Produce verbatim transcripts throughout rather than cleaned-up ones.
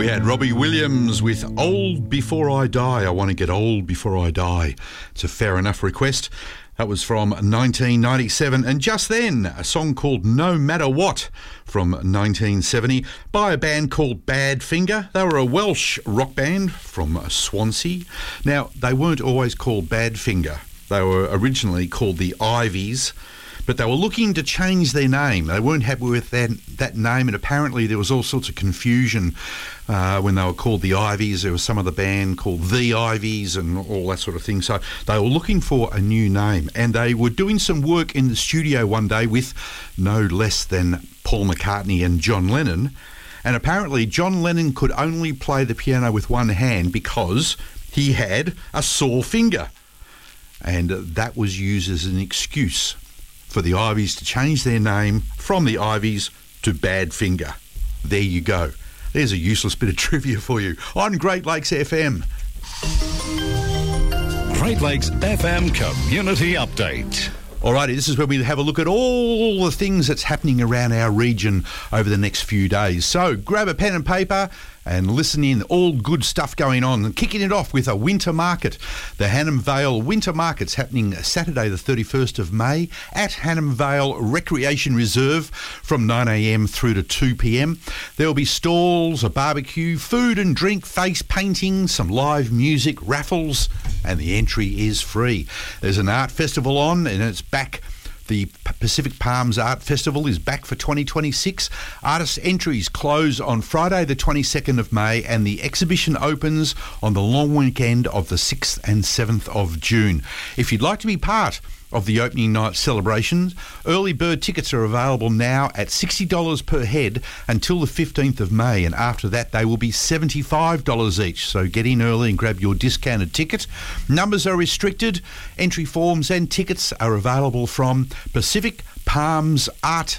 We had Robbie Williams with Old Before I Die. I want to get old before I die. It's a fair enough request. That was from nineteen ninety-seven. And just then, a song called No Matter What from nineteen seventy by a band called Badfinger. They were a Welsh rock band from Swansea. Now, they weren't always called Badfinger. They were originally called the Ivies, but they were looking to change their name. They weren't happy with that, that name, and apparently there was all sorts of confusion uh, when they were called the Ivies. There was some of the band called the Ivies and all that sort of thing. So they were looking for a new name, and they were doing some work in the studio one day with no less than Paul McCartney and John Lennon. And apparently John Lennon could only play the piano with one hand because he had a sore finger. And that was used as an excuse for the Ivies to change their name from the Ivies to Badfinger. There you go. There's a useless bit of trivia for you on Great Lakes F M. Great Lakes F M Community Update. Alrighty, this is where we have a look at all the things that's happening around our region over the next few days. So grab a pen and paper and listen in. All good stuff going on. And kicking it off with a winter market. The Hannam Vale Winter Market's happening Saturday the thirty-first of May at Hannam Vale Recreation Reserve from nine a m through to two p m. There will be stalls, a barbecue, food and drink, face painting, some live music, raffles, and the entry is free. There's an art festival on, and it's back. The Pacific Palms Art Festival is back for twenty twenty-six. Artist entries close on Friday the twenty-second of May, and the exhibition opens on the long weekend of the sixth and seventh of June. If you'd like to be part of the opening night celebrations, early bird tickets are available now at sixty dollars per head until the fifteenth of May, and after that they will be seventy-five dollars each. So get in early and grab your discounted ticket. Numbers are restricted. Entry forms and tickets are available from Pacific Palms Arts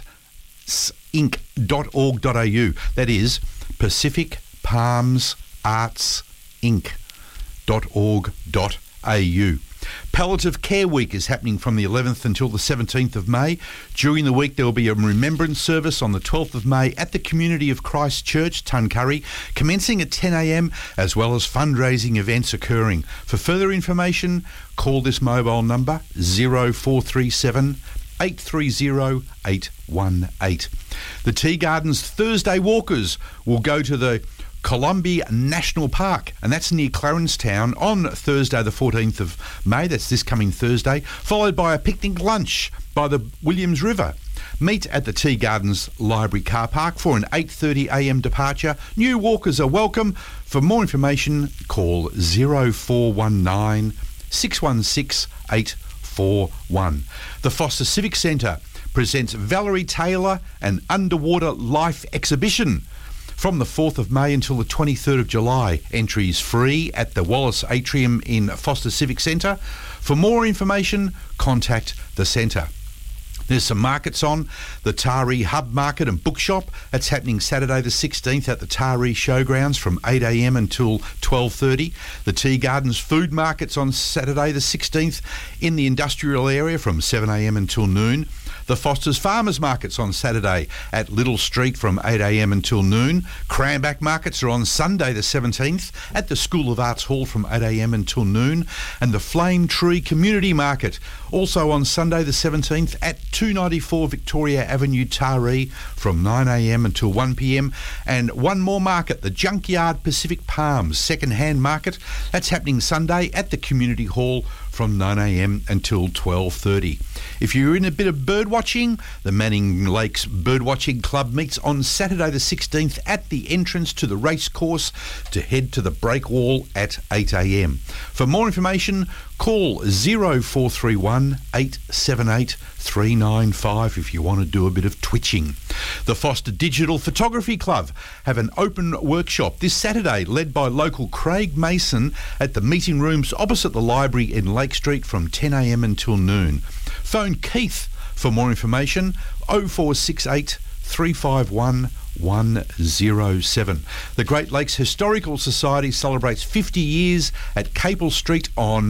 Inc dot org dot a u. That is Pacific Palms Arts Inc dot org dot a u. Palliative Care Week is happening from the eleventh until the seventeenth of May. During the week there will be a remembrance service on the twelfth of May at the Community of Christ Church, Tuncurry, commencing at ten a m, as well as fundraising events occurring. For further information, call this mobile number zero four three seven, eight three zero, eight one eight. The Tea Gardens Thursday Walkers will go to the Columbia National Park, and that's near Clarenstown on Thursday the fourteenth of May. That's this coming Thursday, followed by a picnic lunch by the Williams River. Meet at the Tea Gardens Library car park for an eight thirty a m departure. New walkers are welcome. For more information, call zero four one nine, six one six, eight four one. The Foster Civic Centre presents Valerie Taylor and Underwater Life Exhibition from the fourth of May until the twenty-third of July. Entry is free at the Wallace Atrium in Foster Civic Centre. For more information, contact the centre. There's some markets on. The Taree Hub Market and Bookshop. That's happening Saturday the sixteenth at the Taree Showgrounds from eight a m until twelve thirty. The Tea Gardens Food Market's on Saturday the sixteenth in the industrial area from seven a m until noon. The Foster's Farmers Market's on Saturday at Little Street from eight a m until noon. Cranback Markets are on Sunday the seventeenth at the School of Arts Hall from eight a m until noon. And the Flame Tree Community Market also on Sunday the seventeenth at two ninety-four Victoria Avenue, Taree from nine a m until one p m. And one more market, the Junkyard Pacific Palms Second-Hand Market. That's happening Sunday at the Community Hall from nine a m until twelve thirty. If you're in a bit of bird watching, the Manning Lakes Birdwatching Club meets on Saturday the sixteenth at the entrance to the racecourse to head to the breakwall at eight a m. For more information, call zero four three one, eight seven eight, three nine five if you want to do a bit of twitching. The Foster Digital Photography Club have an open workshop this Saturday led by local Craig Mason at the meeting rooms opposite the library in Lake Street from ten a m until noon. Phone Keith for more information, oh four six eight, three five one, one oh seven. The Great Lakes Historical Society celebrates fifty years at Capel Street on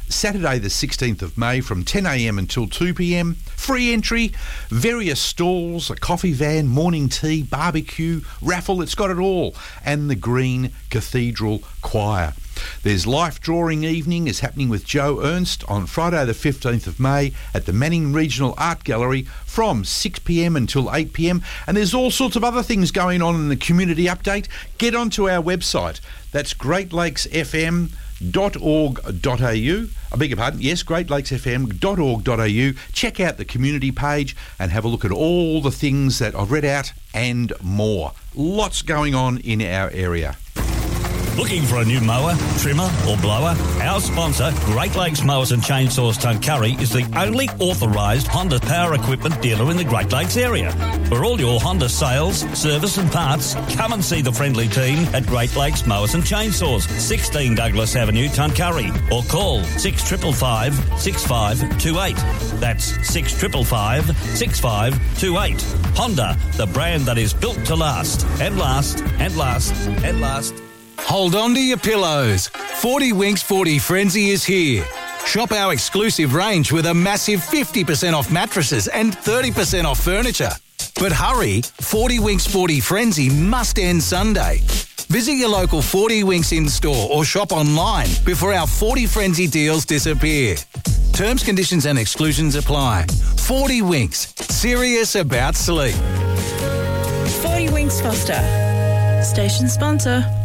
Saturday the sixteenth of May from ten a m until two p m. Free entry, various stalls, a coffee van, morning tea, barbecue, raffle, it's got it all. And the Green Cathedral Choir. There's life drawing evening is happening with Joe Ernst on Friday the fifteenth of May at the Manning Regional Art Gallery from six p m until eight p m. And there's all sorts of other things going on in the community update. Get onto our website. That's great lakes f m dot org dot a u. I beg your pardon, yes, great lakes f m dot org dot a u. Check out the community page and have a look at all the things that I've read out and more. Lots going on in our area. Looking for a new mower, trimmer or blower? Our sponsor, Great Lakes Mowers and Chainsaws Tuncurry, is the only authorised Honda power equipment dealer in the Great Lakes area. For all your Honda sales, service and parts, come and see the friendly team at Great Lakes Mowers and Chainsaws, sixteen Douglas Avenue, Tuncurry, or call six five five, six five two eight. That's six five five, six five two eight. Honda, the brand that is built to last, and last, and last, and last. Hold on to your pillows. forty Winks forty Frenzy is here. Shop our exclusive range with a massive fifty percent off mattresses and thirty percent off furniture. But hurry, forty Winks forty Frenzy must end Sunday. Visit your local forty Winks in-store or shop online before our forty Frenzy deals disappear. Terms, conditions and exclusions apply. forty Winks, serious about sleep. forty Winks Foster, station sponsor.